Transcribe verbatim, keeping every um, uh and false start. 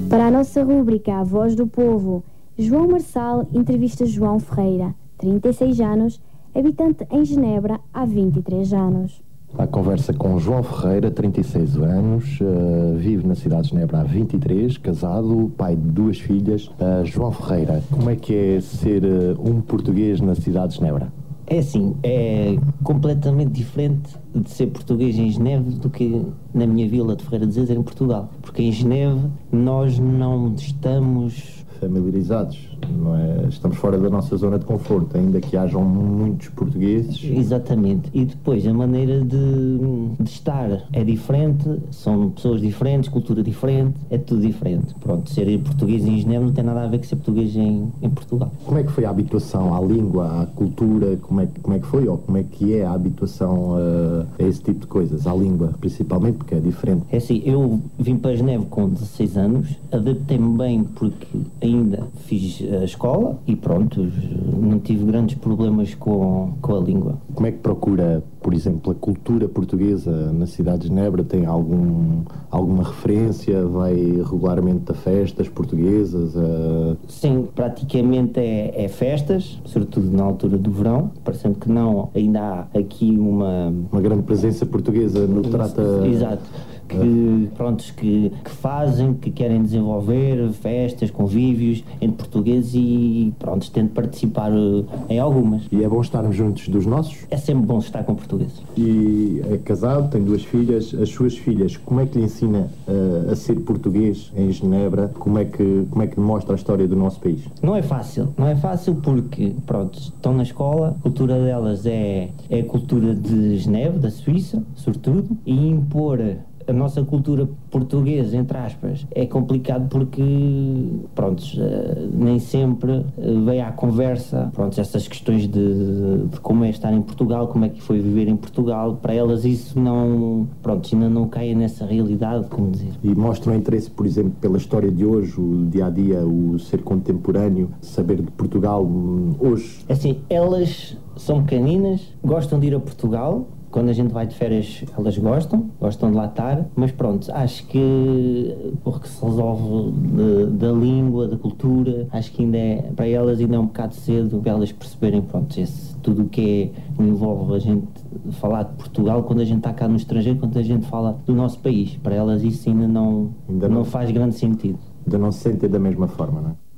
Para a nossa rúbrica A Voz do Povo, João Marçal entrevista João Ferreira, trinta e seis anos, habitante em Genebra há vinte e três anos. A conversa com João Ferreira, trinta e seis anos, uh, vive na cidade de Genebra há vinte e três, casado, pai de duas filhas. Uh, João Ferreira, como é que é ser uh, um português na cidade de Genebra? É assim, é completamente diferente de ser português em Genebra do que na minha vila de Ferreira de Azevedo, em Portugal. Porque em Genebra nós não estamos familiarizados, não é? Estamos fora da nossa zona de conforto, ainda que hajam muitos portugueses. Exatamente. E depois a maneira de, de estar é diferente, são pessoas diferentes, cultura diferente, é tudo diferente. Pronto, ser português em Genebra não tem nada a ver com ser português em, em Portugal. Como é que foi a habituação à língua, à cultura, como é, como é que foi ou como é que é a habituação a, a esse tipo de coisas, à língua, principalmente porque é diferente? É assim, eu vim para Genebra com dezasseis anos, adaptei-me bem porque ainda fiz a escola e pronto, não tive grandes problemas com, com a língua. Como é que procura, por exemplo, a cultura portuguesa na cidade de Genebra? Tem algum, alguma referência? Vai regularmente a festas portuguesas? A... Sim, praticamente é, é festas, sobretudo na altura do verão, parecendo que não, ainda há aqui uma... Uma grande presença portuguesa no que trata... Exato. Que, prontos, que, que fazem, que querem desenvolver festas, convívios entre portugueses e pronto, tento participar uh, em algumas. E é bom estarmos juntos dos nossos? É sempre bom estar com portugueses. E é casado, tem duas filhas. As suas filhas, como é que lhe ensina uh, a ser português em Genebra? Como é, que, como é que lhe mostra a história do nosso país? Não é fácil, não é fácil porque, pronto, estão na escola, a cultura delas é, é a cultura de Genebra, da Suíça, sobretudo, e impor a nossa cultura portuguesa, entre aspas, é complicado porque, pronto, nem sempre vem à conversa, pronto, essas questões de, de como é estar em Portugal, como é que foi viver em Portugal. Para elas isso não, pronto, ainda não cai nessa realidade, como dizer. E mostram interesse, por exemplo, pela história de hoje, o dia-a-dia, o ser contemporâneo, saber de Portugal hoje? Assim, elas são pequeninas, gostam de ir a Portugal. Quando a gente vai de férias, elas gostam, gostam de lá estar, mas pronto, acho que porque se resolve de, da língua, da cultura, acho que ainda é, para elas ainda é um bocado cedo para elas perceberem, pronto, esse, tudo o que é, envolve a gente falar de Portugal quando a gente está cá no estrangeiro, quando a gente fala do nosso país. Para elas isso ainda não, ainda não, não faz grande sentido. Ainda não se sentem da mesma forma, não é?